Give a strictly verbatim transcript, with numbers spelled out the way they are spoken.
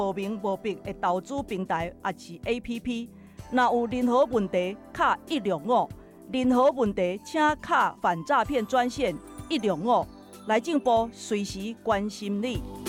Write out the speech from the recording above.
无名无笔的投资平台也是 A P P。若有任何问题，卡一六五；任何问题，请卡反诈骗专线一六五。内政部随时关心你。